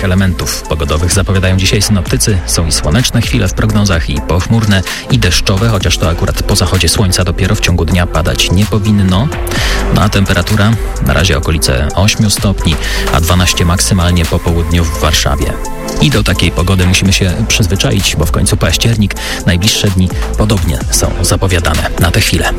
głównych elementów pogodowych zapowiadają dzisiaj synoptycy. Są i słoneczne chwile w prognozach, i pochmurne, i deszczowe, chociaż to akurat po zachodzie słońca dopiero w ciągu dnia padać nie powinno. No a temperatura na razie okolice 8 stopni, a 12 maksymalnie po południu w Warszawie. I do takiej pogody musimy się przyzwyczaić, bo w końcu październik, najbliższe dni podobnie są zapowiadane na tę chwilę.